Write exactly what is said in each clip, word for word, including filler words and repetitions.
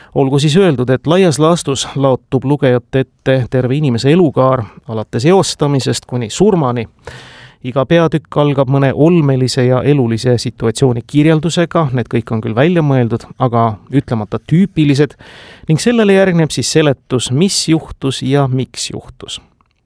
Olgu siis öeldud, et laias laastus laotub lugejate ette terve inimese elukaar, alates eostamisest kuni surmani. Iga peatükk algab mõne olmelise ja elulise situatsiooni kirjeldusega, need kõik on küll välja mõeldud, aga ütlemata tüüpilised, ning sellele järgneb siis seletus, mis juhtus ja miks juhtus.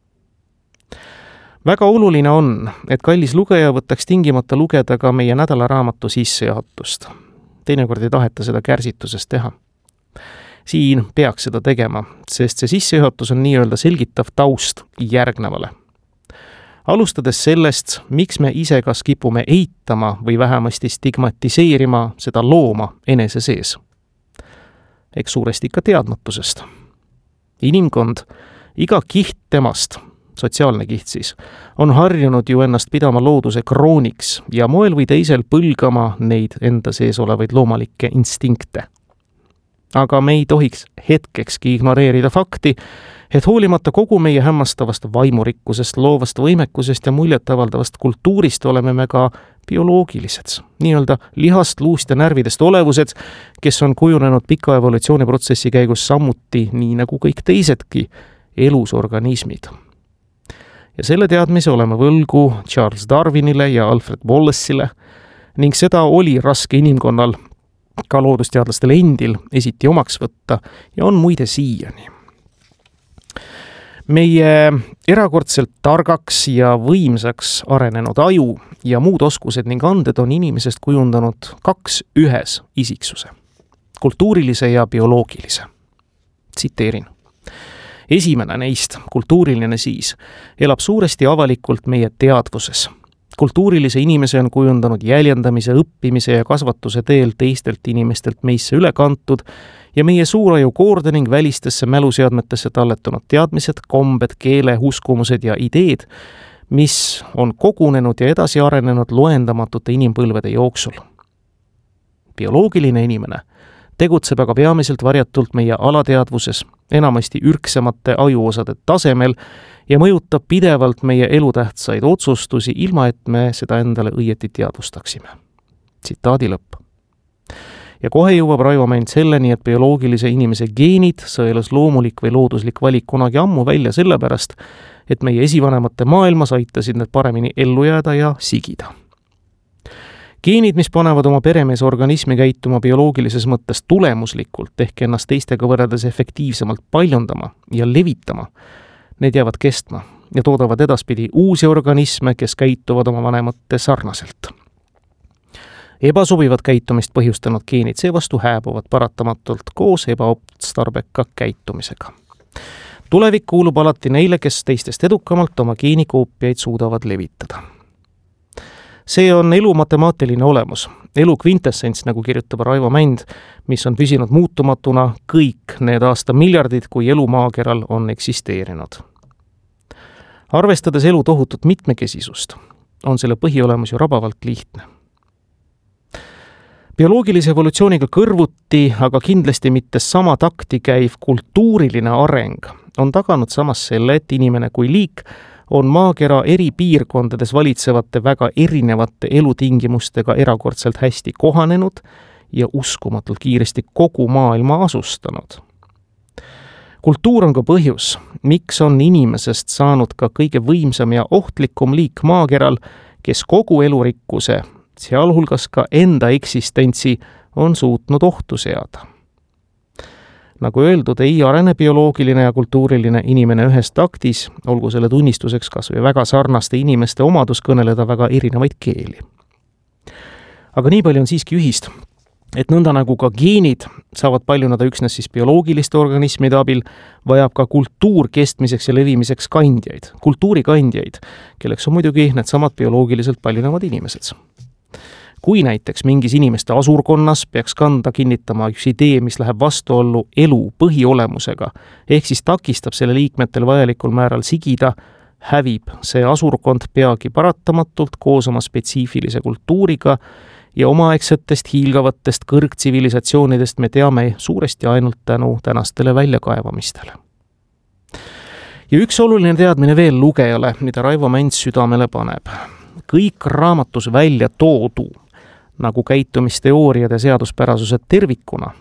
Väga oluline on, et kallis lugeja võtaks tingimata lugeda ka meie nädalaraamatu sissejuhatust. Teinekord ei taheta seda kärsitusest teha. Siin peaks seda tegema, sest see sissejuhatus on nii-öelda selgitav taust järgnevale. Alustades sellest, miks me ise kas kipume eitama või vähemasti stigmatiseerima seda looma enese sees. Eks suuresti ikka teadmatusest. Inimkond, iga kiht temast, sotsiaalne kiht siis, on harjunud ju ennast pidama looduse krooniks ja moel või teisel põlgama neid enda sees olevaid loomalikke instinkte. Aga me ei tohiks hetkekski ignoreerida fakti, et hoolimata kogu meie hämmastavast vaimurikkusest, loovast võimekusest ja muljetavaldavast kultuurist oleme me ka bioloogilised, nii-öelda lihast, luust ja närvidest olevused, kes on kujunenud pika evolutsiooniprotsessi käigus samuti, nii nagu kõik teisedki, elusorganismid. Ja selle teadmise oleme võlgu Charles Darwinile ja Alfred Wallace'ile ning seda oli raske inimkonnal ka loodusteadlastel endil esiti omaks võtta ja on muide siiani. Meie erakordselt targaks ja võimsaks arenenud aju ja muud oskused ning anded on inimesest kujundanud kaks ühes isiksuse, kultuurilise ja bioloogilise. Tsiteerin. Esimene neist, kultuuriline siis, elab suuresti avalikult meie teadvuses. Kultuurilise inimese on kujundanud jäljendamise, õppimise ja kasvatuse teel teistelt inimestelt meisse üle kantud ja meie suuraju koorde ning välistesse mäluseadmetesse talletunud teadmised, kombed, keele, uskumused ja ideed, mis on kogunenud ja edasi arenenud loendamatute inimpõlvede jooksul. Bioloogiline inimene tegutseb aga peamiselt varjatult meie alateadvuses, enamasti ürksemate ajuosade tasemel ja mõjutab pidevalt meie elutähtsaid otsustusi, ilma et me seda endale õieti teadvustaksime. Tsitaadi lõpp. Ja kohe jõuab Raivo Mänd selleni, et bioloogilise inimese geenid, sõelas loomulik või looduslik valik kunagi ammu välja sellepärast, et meie esivanemate maailmas aitasid need paremini ellu jääda ja sigida. Geenid, mis panevad oma peremees organismi käituma bioloogilises mõttes tulemuslikult ehk ennast teistega võrreldes efektiivsemalt paljundama ja levitama, need jäävad kestma ja toodavad edaspidi uusi organisme, kes käituvad oma vanemate sarnaselt. Ebasobivat käitumist põhjustanud geenid seevastu hääbuvad paratamatult koos ebaotstarbeka käitumisega. Tulevik kuulub alati neile, kes teistest edukamalt oma geenikoopiaid suudavad levitada. See on elu matemaatiline olemus, elu kvintessents, nagu kirjutab Raivo Mänd, mis on püsinud muutumatuna kõik need aasta miljardid, kui elu maakeral on eksisteerinud. Arvestades elu tohutut mitmekesisust, on selle põhiolemus ju rabavalt lihtne. Bioloogilise evolutsiooniga kõrvuti, aga kindlasti mitte sama takti käiv kultuuriline areng on taganud samas selle, et inimene kui liik on maakera eri piirkondades valitsevate väga erinevate elutingimustega erakordselt hästi kohanenud ja uskumatult kiiresti kogu maailma asustanud. Kultuur on ka põhjus, miks on inimesest saanud ka kõige võimsam ja ohtlikum liik maakeral, kes kogu elurikkuse, sealhulgas ka enda eksistentsi, on suutnud ohtu seada. Nagu öeldud, ei arene bioloogiline ja kultuuriline inimene ühes taktis, olgu selle tunnistuseks kas või väga sarnaste inimeste omadus kõneleda väga erinevaid keeli. Aga nii palju on siiski ühist, et nõnda nagu ka geenid saavad paljunada üksnes siis bioloogiliste organismide abil, vajab ka kultuur kestmiseks ja levimiseks kandjaid, kultuurikandjaid, kelleks on muidugi needsamad bioloogiliselt paljunevad inimesed. Kui näiteks mingis inimeste asurkonnas peaks kanda kinnitama üks idee, mis läheb vastuollu elu põhiolemusega, ehk siis takistab selle liikmetel vajalikul määral sigida, hävib see asurkond peagi paratamatult koos oma spetsiifilise kultuuriga ja omaaegsetest hiilgavatest kõrgtsivilisatsioonidest me teame suuresti ainult tänu tänastele väljakaevamistele. Ja üks oluline teadmine veel lugejale, mida Raivo Mänd südamele paneb. Kõik raamatus välja toodu, nagu käitumisteooriad ja seaduspärasused tervikuna,